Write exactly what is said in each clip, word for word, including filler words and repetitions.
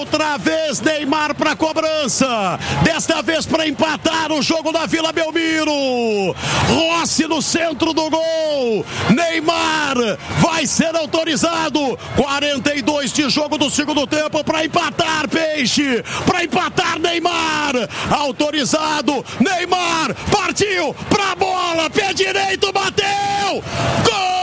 Outra vez Neymar para cobrança. Desta vez para empatar o jogo da Vila Belmiro. Rossi no centro do gol. Neymar vai ser autorizado. quarenta e dois de jogo do segundo tempo para empatar, Peixe. Para empatar, Neymar. Autorizado. Neymar partiu para a bola. Pé direito, bateu. Gol!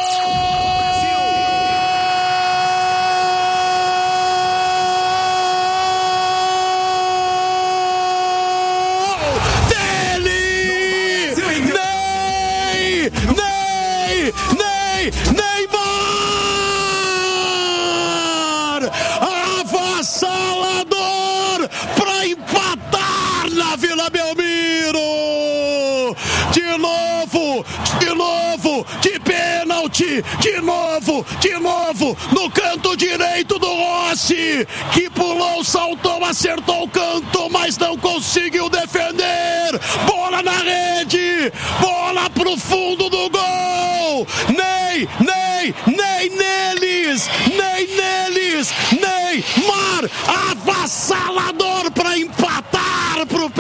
Avassalador para empatar na Vila Belmiro. De novo, de novo, de pênalti, de novo, de novo, no canto direito do Rossi, que pulou, saltou, acertou o canto, mas não conseguiu defender. Bola na rede, bola pro fundo do gol. Ney, Ney, Ney neles, Ney neles, Neymar, avassalador para empatar pro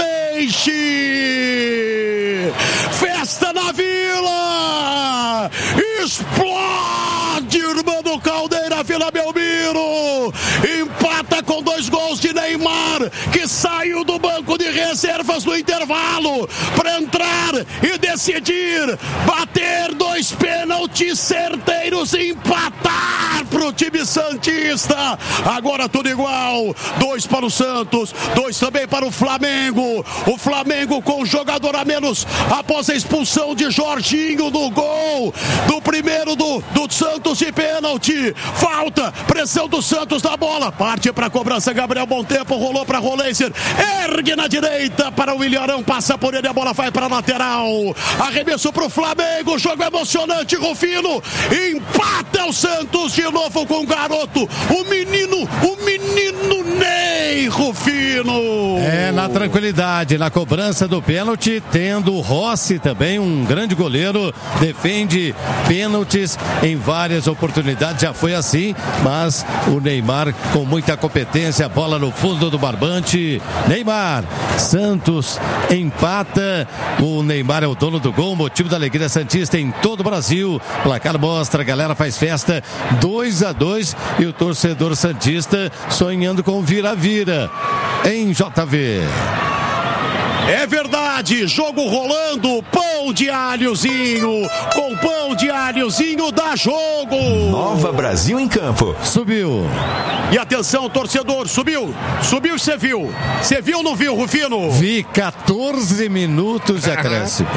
Peixe. Festa na Vila, explode, irmão do Caldeira, Vila Belmiro, empata com dois gols de Neymar, que saiu do banco de reservas no intervalo para entrar e decidir, bater dois pênaltis certeiros e empatar pro time santista. Agora tudo igual, dois para o Santos, dois também para o Flamengo. O Flamengo com jogador a menos após a expulsão de Jorginho no gol do primeiro do, do Santos de pênalti. Falta, pressão do Santos na bola, parte para a cobrança, Gabriel Montempo rolou para Rolenser, ergue na direita para o Ilharão, passa por ele, a bola vai para a lateral, arremesso para o Flamengo, jogo emocionante, Rufino, empata o Santos de novo com o garoto, o menino, o menino Ney, Rufino. É, na tranquilidade, na cobrança do pênalti, tendo o Rossi também, um grande goleiro, defende pênaltis em várias oportunidades, já foi assim, mas o Neymar com muita competência, bola no fundo do barbante, Neymar, Santos empata, o Neymar é o dono do gol, motivo da alegria santista em todo o Brasil, placar mostra, a galera faz festa, dois a dois e o torcedor santista sonhando com vira-vira em J V. É verdade, jogo rolando, pão de alhozinho, com pão de alhozinho dá jogo. Nova Brasil em campo. Subiu. E atenção, torcedor, subiu, subiu e você viu. Você viu ou não viu, Rufino? Vi, quatorze minutos de acréscimo.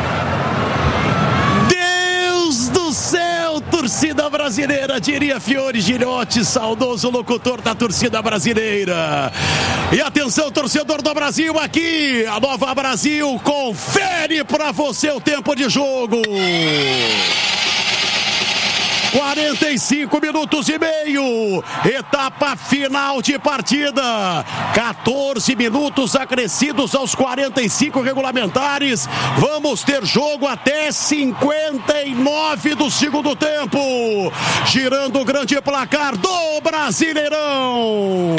Deus do céu, torcida brasileira, diria Fiore Gilhote, saudoso locutor da torcida brasileira. E atenção, torcedor do Brasil, aqui, a Nova Brasil confere pra você o tempo de jogo. quarenta e cinco minutos e meio, etapa final de partida, quatorze minutos acrescidos aos quarenta e cinco regulamentares, vamos ter jogo até cinquenta e nove do segundo tempo, girando o grande placar do Brasileirão.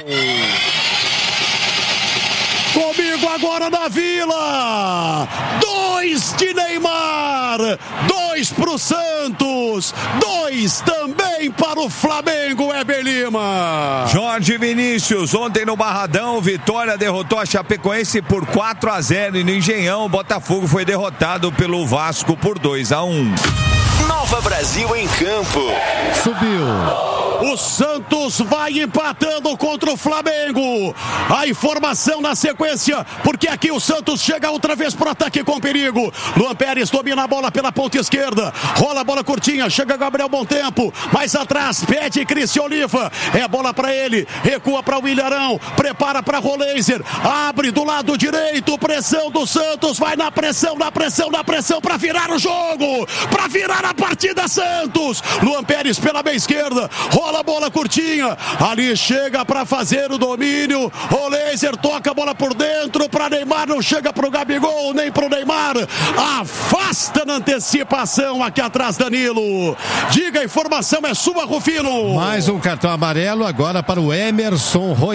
Comigo agora na Vila, dois de Neymar, dois pro Santos, dois também para o Flamengo, Heber Lima. Jorge Vinícius, ontem no Barradão, Vitória derrotou a Chapecoense por quatro a zero e no Engenhão, o Botafogo foi derrotado pelo Vasco por dois a um. Nova Brasil em campo. Subiu. O Santos vai empatando contra o Flamengo. A informação na sequência, porque aqui o Santos chega outra vez para o ataque com perigo. Luan Pérez domina a bola pela ponta esquerda. Rola a bola curtinha, chega Gabriel Montempo. Mais atrás, pede Cristian Oliva. É a bola para ele. Recua para o Ilharão. Prepara para Rolenser. Abre do lado direito. Pressão do Santos. Vai na pressão, na pressão, na pressão para virar o jogo. Para virar a partida, Santos. Luan Pérez pela meia esquerda. Rola a bola curtinha, ali chega para fazer o domínio, Rolenser toca a bola por dentro para Neymar, não chega pro Gabigol, nem pro Neymar, afasta na antecipação aqui atrás, Danilo. Diga, a informação é sua, Rufino. Mais um cartão amarelo agora para o Emerson Roy.